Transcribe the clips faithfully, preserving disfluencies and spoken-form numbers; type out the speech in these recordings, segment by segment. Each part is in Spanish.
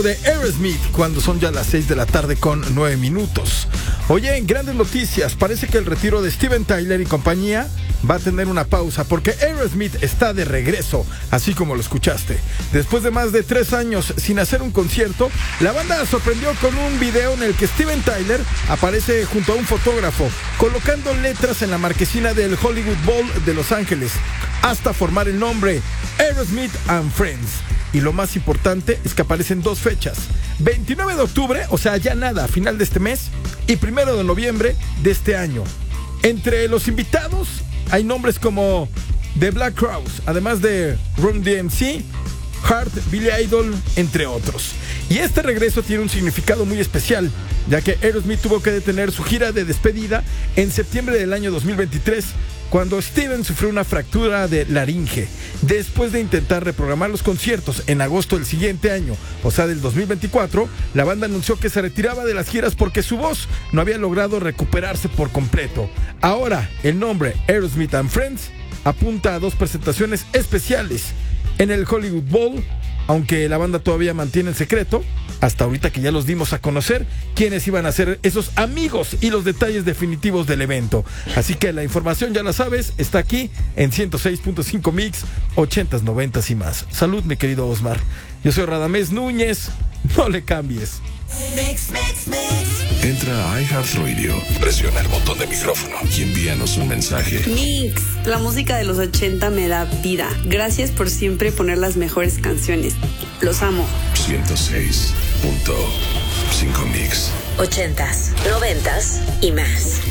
de Aerosmith cuando son ya las seis de la tarde con nueve minutos. Oye, en grandes noticias, parece que el retiro de Steven Tyler y compañía va a tener una pausa porque Aerosmith está de regreso, así como lo escuchaste. Después de más de tres años sin hacer un concierto, la banda sorprendió con un video en el que Steven Tyler aparece junto a un fotógrafo, colocando letras en la marquesina del Hollywood Bowl de Los Ángeles, hasta formar el nombre Aerosmith and Friends. Y lo más importante es que aparecen dos fechas: veintinueve de octubre, o sea, ya nada, a final de este mes, y primero de noviembre de este año. Entre los invitados hay nombres como The Black Crowes, además de Run D M C, Heart, Billy Idol, entre otros. Y este regreso tiene un significado muy especial, ya que Aerosmith tuvo que detener su gira de despedida en septiembre del año dos mil veintitrés, cuando Steven sufrió una fractura de laringe. Después de intentar reprogramar los conciertos en agosto del siguiente año, o sea del dos mil veinticuatro, la banda anunció que se retiraba de las giras porque su voz no había logrado recuperarse por completo. Ahora, el nombre Aerosmith and Friends apunta a dos presentaciones especiales en el Hollywood Bowl, aunque la banda todavía mantiene el secreto, hasta ahorita que ya los dimos a conocer quiénes iban a ser esos amigos y los detalles definitivos del evento. Así que la información, ya la sabes, está aquí en ciento seis punto cinco Mix, ochentas, noventas y más. Salud, mi querido Osmar. Yo soy Radamés Núñez, no le cambies. Mix, mix, mix. Entra a iHeartRadio, presiona el botón de micrófono y envíanos un mensaje. Mix, la música de los ochenta me da vida. Gracias por siempre poner las mejores canciones. Los amo. ciento seis punto cinco Mix. Ochentas, noventas y más.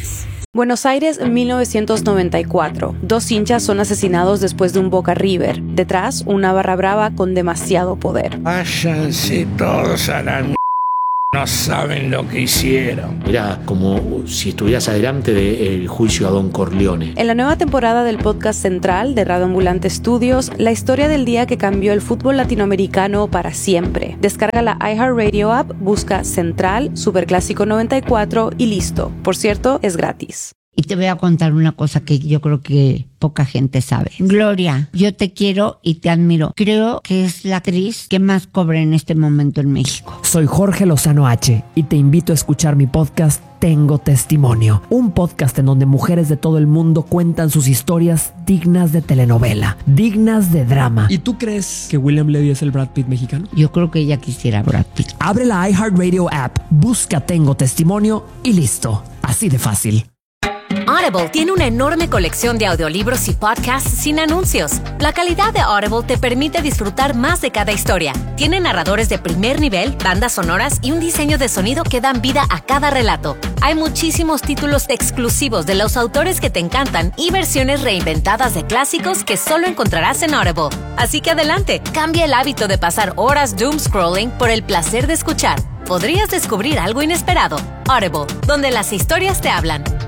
Buenos Aires, mil novecientos noventa y cuatro. Dos hinchas son asesinados después de un Boca River. Detrás, una barra brava con demasiado poder. Váyanse todos a la m***. No saben lo que hicieron. Era como si estuvieras adelante del juicio a Don Corleone. En la nueva temporada del podcast central de Radio Ambulante Studios, la historia del día que cambió el fútbol latinoamericano para siempre. Descarga la iHeartRadio app, busca Central, Superclásico noventa y cuatro y listo. Por cierto, es gratis. Y te voy a contar una cosa que yo creo que poca gente sabe. Gloria, yo te quiero y te admiro. Creo que es la actriz que más cobra en este momento en México. Soy Jorge Lozano H y te invito a escuchar mi podcast Tengo Testimonio. Un podcast en donde mujeres de todo el mundo cuentan sus historias dignas de telenovela, dignas de drama. ¿Y tú crees que William Levy es el Brad Pitt mexicano? Yo creo que ella quisiera Brad Pitt. Abre la iHeartRadio app, busca Tengo Testimonio y listo. Así de fácil. Audible tiene una enorme colección de audiolibros y podcasts sin anuncios. La calidad de Audible te permite disfrutar más de cada historia. Tiene narradores de primer nivel, bandas sonoras y un diseño de sonido que dan vida a cada relato. Hay muchísimos títulos exclusivos de los autores que te encantan y versiones reinventadas de clásicos que solo encontrarás en Audible. Así que adelante, cambia el hábito de pasar horas doom scrolling por el placer de escuchar. Podrías descubrir algo inesperado. Audible, donde las historias te hablan.